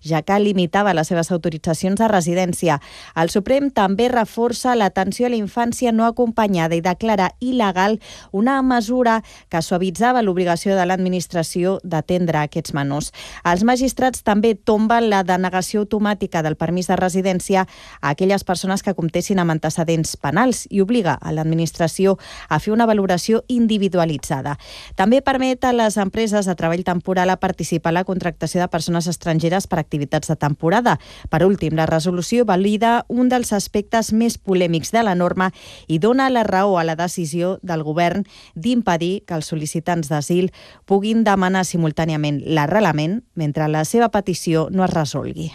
ja que limitava les seves autoritzacions de residència. El Suprem també reforça l'atenció a la infància no acompanyada i declara il·legal una mesura que suavitzava l'obligació de l'administració d'atendre aquests menors. Els magistrats també tomben la denegació automàtica del permís de residència a aquelles persones que comptessin amb antecedents penals i obliga a l'administració a fer una valoració individualitzada. També permet a les empreses de treball temporal a participar en la contractació de persones estrangeres per activitats de temporada. Per últim, la resolució valida un dels aspectes més polèmics de la norma i dona la raó a la decisió del govern d'impedir que els sol·licitants d'asil puguin demanar simultàniament l'arrelament mentre la seva petició no es resolgui.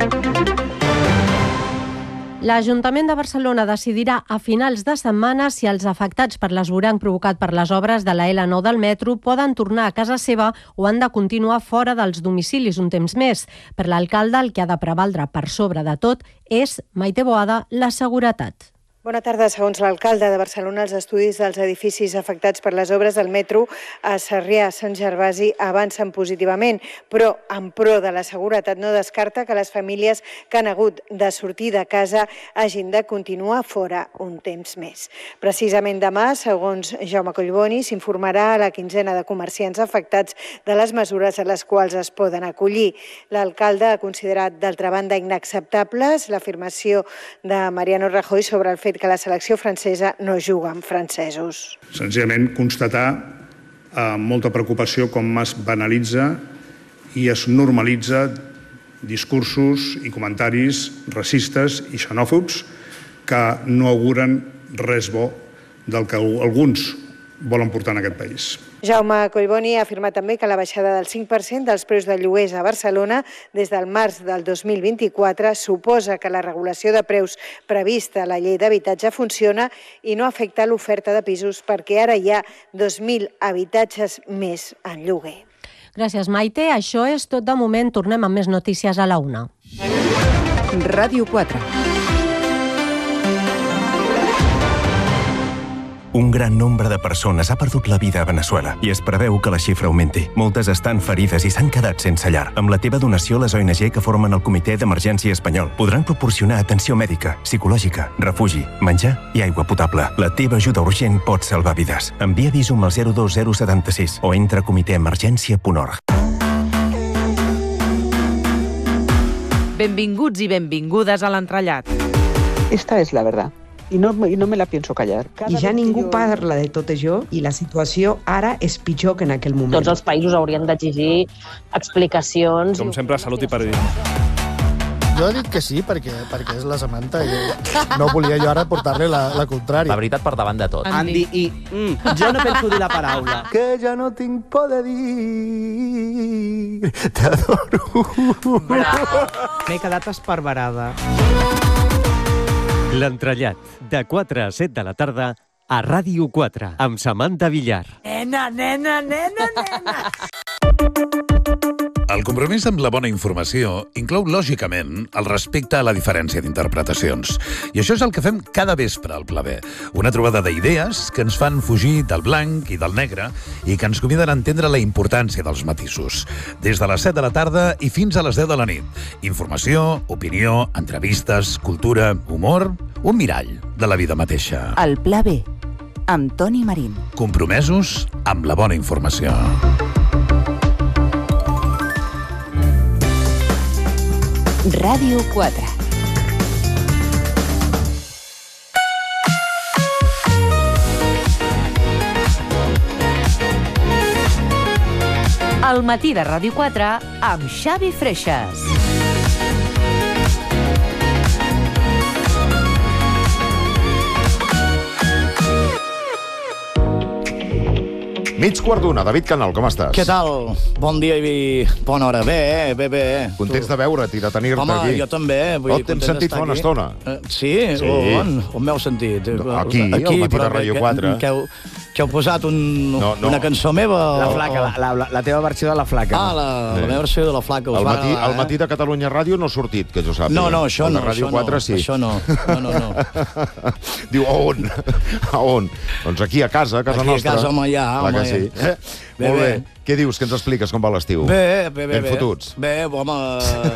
L'Ajuntament de Barcelona decidirà a finals de setmana si els afectats per l'esvoranc provocat per les obres de la L9 del metro poden tornar a casa seva o han de continuar fora dels domicilis un temps més. Per l'alcalde, el que ha de prevaldre per sobre de tot és, Maite Boada, la seguretat. Bona tarda. Segons l'alcalde de Barcelona, els estudis dels edificis afectats per les obres del metro a Sarrià-Sant Gervasi avancen positivament, però en pro de la seguretat no descarta que les famílies que han hagut de sortir de casa hagin de continuar fora un temps més. Precisament demà, segons Jaume Collboni, s'informarà a la quinzena de comerciants afectats de les mesures a les quals es poden acollir. L'alcalde ha considerat, d'altra banda, inacceptables l'afirmació de Mariano Rajoy sobre el fet que la selecció francesa no juga amb francesos. Senzillament constatar amb molta preocupació com es banalitza i es normalitza discursos i comentaris racistes i xenòfobs que no auguren res bo del que alguns volen portar en aquest país. Jaume Collboni ha afirmat també que la baixada del 5% dels preus de lloguers a Barcelona des del març del 2024 suposa que la regulació de preus prevista a la llei d'habitatge funciona i no afecta l'oferta de pisos perquè ara hi ha 2.000 habitatges més en lloguer. Gràcies, Maite. Això és tot de moment. Tornem amb més notícies a la 1. Ràdio 4. Un gran nombre de persones ha perdut la vida a Veneçuela i es preveu que la xifra augmenti. Moltes estan ferides i s'han quedat sense llar. Amb la teva donació, les ONG que formen el Comitè d'Emergència Espanyol podran proporcionar atenció mèdica, psicològica, refugi, menjar i aigua potable. La teva ajuda urgent pot salvar vides. Envia Visum al 02076 o entra a comitèemergència.org. Benvinguts i benvingudes a l'entrellat. Esta es la verdad. I no me la pienso callar. I ja ningú parla de tot això i la situació ara és pitjor que en aquell moment. Tots els països haurien d'exigir explicacions. Com sempre, salut i periodisme. Jo he dit que sí, perquè és la Samantha i no volia jo ara portar-li la contrària. La veritat per davant de tot. Andy i... jo no penso dir la paraula. Que ja no tinc por de dir... T'adoro. M'he quedat esparverada. L'entrellat, de 4 a 7 de la tarda, a Ràdio 4, amb Samantha Villar. Nena, nena, nena, nena! El compromís amb la bona informació inclou, lògicament, el respecte a la diferència d'interpretacions. I això és el que fem cada vespre al Pla B. Una trobada d'idees que ens fan fugir del blanc i del negre i que ens conviden a entendre la importància dels matisos. Des de les 7 de la tarda i fins a les 10 de la nit. Informació, opinió, entrevistes, cultura, humor... Un mirall de la vida mateixa. El Pla B, amb Toni Marín. Compromesos amb la bona informació. Ràdio 4. El matí de Ràdio 4 amb Xavi Freixas. Mig quart d'una, David Canal, com estàs? Què tal? Bon dia i bona hora. Bé. Contents de veure't i de tenir-te aquí. Home, jo també. T'hem sentit fa una estona. Sí? On m'heu sentit? Aquí, al matí de Ràdio 4. Que heu posat una cançó meva? La Flaca, la teva versió de La Flaca. La meva versió de La Flaca. Al matí de Catalunya Ràdio no ha sortit, que jo sàpiga. No, això no. Ràdio 4 sí. Això no. Diu, a on? Doncs aquí, a casa nostra. Aquí a casa, home, ja. Sí. Molt bé. Què dius? Què ens expliques? Com va l'estiu? Bé. Ben fotuts? Bé, home...